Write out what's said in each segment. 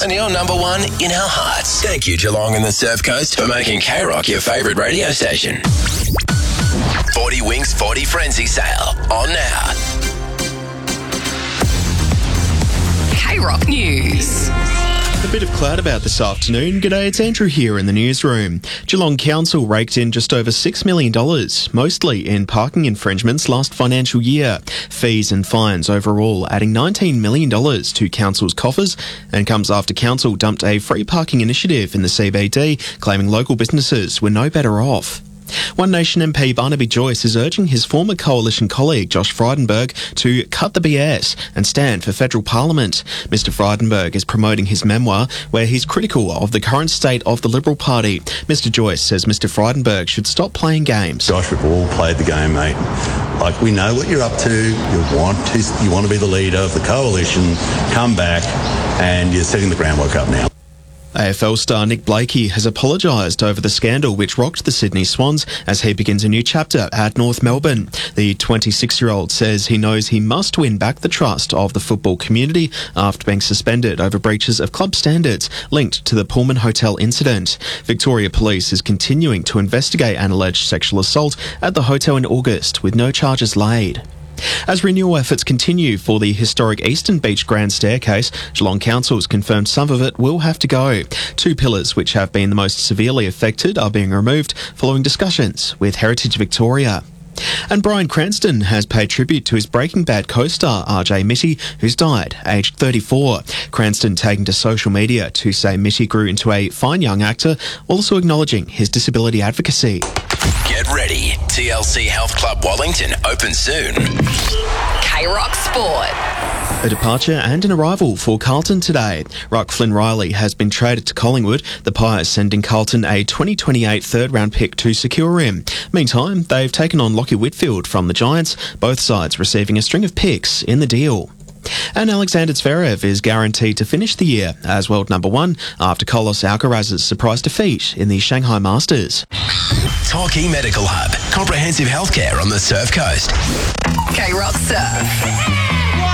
And you're number one in our hearts. Thank you, Geelong and the Surf Coast, for making K-Rock your favourite radio station. 40 Winks 40 Frenzy Sale on now. K-Rock News. A bit of cloud about this afternoon. G'day, it's Andrew here in the newsroom. Geelong Council raked in just over $6 million, mostly in parking infringements last financial year. Fees and fines overall adding $19 million to Council's coffers, and comes after Council dumped a free parking initiative in the CBD, claiming local businesses were no better off. One Nation MP Barnaby Joyce is urging his former Coalition colleague Josh Frydenberg to cut the BS and stand for federal parliament. Mr Frydenberg is promoting his memoir where he's critical of the current state of the Liberal Party. Mr Joyce says Mr Frydenberg should stop playing games. Josh, we've all played the game, mate. Like, we know what you're up to. You want to be the leader of the Coalition. Come back, and you're setting the groundwork up now. AFL star Nick Blakey has apologised over the scandal which rocked the Sydney Swans as he begins a new chapter at North Melbourne. The 26-year-old says he knows he must win back the trust of the football community after being suspended over breaches of club standards linked to the Pullman Hotel incident. Victoria Police is continuing to investigate an alleged sexual assault at the hotel in August with no charges laid. As renewal efforts continue for the historic Eastern Beach Grand Staircase, Geelong Council's confirmed some of it will have to go. 2 pillars which have been the most severely affected are being removed following discussions with Heritage Victoria. And Bryan Cranston has paid tribute to his Breaking Bad co-star RJ Mitte, who's died aged 34. Cranston taking to social media to say Mitte grew into a fine young actor, also acknowledging his disability advocacy. Get ready. TLC Health Club Wellington open soon. K-Rock Sport. A departure and an arrival for Carlton today. Ruck Flynn Riley has been traded to Collingwood, the Pies sending Carlton a 2028 third-round pick to secure him. Meantime, they've taken on Lockie Whitfield from the Giants, both sides receiving a string of picks in the deal. And Alexander Zverev is guaranteed to finish the year as world number 1 after Carlos Alcaraz's surprise defeat in the Shanghai Masters. Torquay Medical Hub. Comprehensive healthcare on the Surf Coast. K-Rock Surf.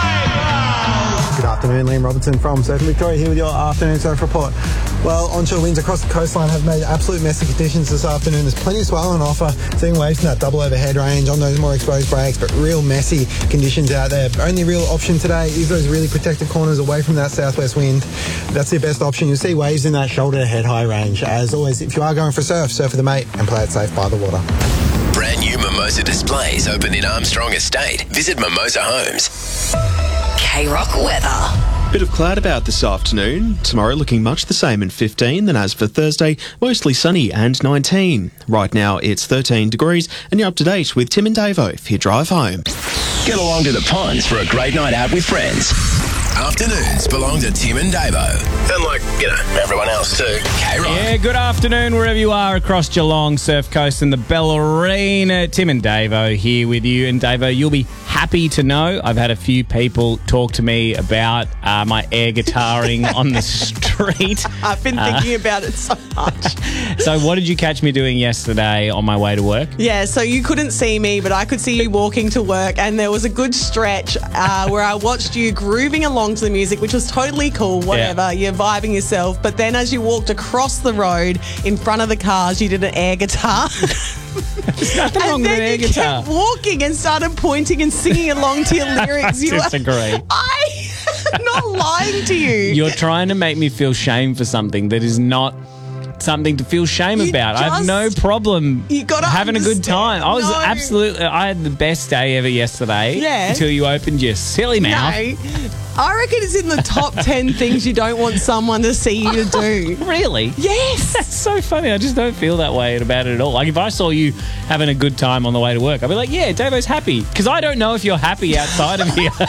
Good afternoon, Liam Robertson from Surf Victoria here with your afternoon surf report. Well, onshore winds across the coastline have made absolute messy conditions this afternoon. There's plenty of swell on offer, seeing waves in that double overhead range on those more exposed breaks, but real messy conditions out there. Only real option today is those really protected corners away from that southwest wind. That's your best option. You'll see waves in that shoulder to head high range. As always, if you are going for surf with a mate and play it safe by the water. Brand new Mimosa displays open in Armstrong Estate. Visit Mimosa Homes. K-Rock weather. Bit of cloud about this afternoon. Tomorrow looking much the same in 15 than as for Thursday, mostly sunny and 19. Right now it's 13 degrees and you're up to date with Tim and Davo if you drive home. Get along to the ponds for a great night out with friends. Afternoons belong to Tim and Davo. And like, everyone else too. K-Rock. Yeah, good afternoon wherever you are across Geelong, Surf Coast and the Bellarina. Tim and Davo here with you. And Davo, you'll be happy to know I've had a few people talk to me about my air guitaring on the street. I've been thinking about it so much. So what did you catch me doing yesterday on my way to work? Yeah, so you couldn't see me, but I could see you walking to work, and there was a good stretch where I watched you grooving along to the music, which was totally cool, whatever. Yeah. You're vibing yourself. But then as you walked across the road in front of the cars, you did an air guitar. There's nothing wrong with an air guitar. And then you kept walking and started pointing and singing along to your lyrics. I disagree. I'm not lying to you. You're trying to make me feel shame for something that is not something to feel shame about. I have no problem having a good time. I had the best day ever yesterday until you opened your silly mouth. No. I reckon it's in the top 10 things you don't want someone to see you do. Really? Yes. That's so funny. I just don't feel that way about it at all. Like, if I saw you having a good time on the way to work, I'd be like, yeah, Davo's happy. Because I don't know if you're happy outside of here.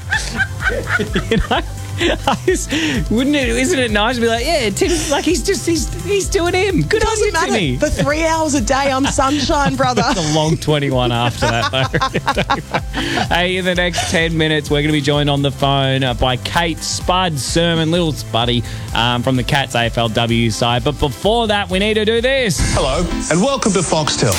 You know? Isn't it nice to be like, yeah, Tim's like, he's doing him. Good on you, Timmy. For 3 hours a day, I'm sunshine, brother. It's a long 21 after that, though. Hey, in the next 10 minutes, we're going to be joined on the phone by Kate Spud Sermon, little Spuddy, from the Cats AFLW side. But before that, we need to do this. Hello, and welcome to Foxtel.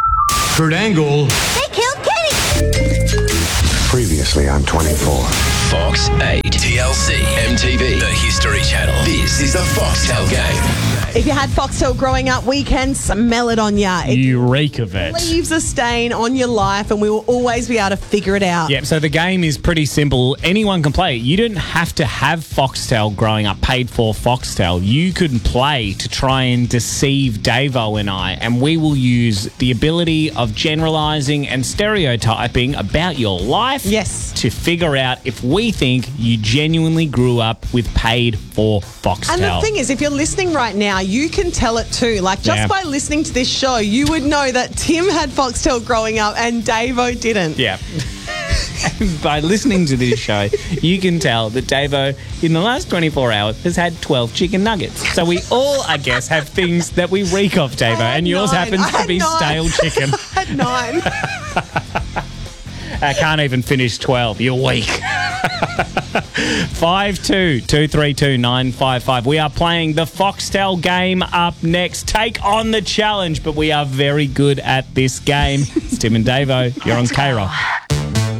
Kurt Angle. They killed Kenny. Previously on 24. Fox 8, TLC, MTV, The History Channel. This is the Foxtel Game. If you had Foxtel growing up, we can smell it on ya. It You reek of it. leaves a stain on your life, and we will always be able to figure it out. Yep, so the game is pretty simple. Anyone can play it. You didn't have to have Foxtel growing up, paid for Foxtel. You could play to try and deceive Davo and I, and we will use the ability of generalising and stereotyping about your life Yes. to figure out if we think you genuinely grew up with paid for Foxtel. And the thing is, if you're listening right now, you can tell it too. Like, just Yeah. by listening to this show, you would know that Tim had Foxtel growing up and Davo didn't. Yeah. By listening to this show, you can tell that Davo, in the last 24 hours, has had 12 chicken nuggets. So we all, I guess, have things that we reek of, Davo, and yours happens to be stale chicken. I had 9. I can't even finish 12. You're weak. 52232955. We are playing the Foxtel game up next. Take on the challenge, but we are very good at this game. It's Tim and Davo. You're on K-Rock.